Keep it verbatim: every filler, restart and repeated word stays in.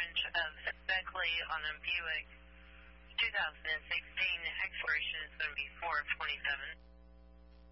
change of Beckley on a Buick two thousand sixteen. Expiration is going to be four of twenty-seven.